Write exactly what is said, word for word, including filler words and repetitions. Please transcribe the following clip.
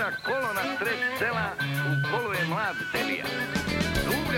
kolo na sred sela, u kolu je mlad debija.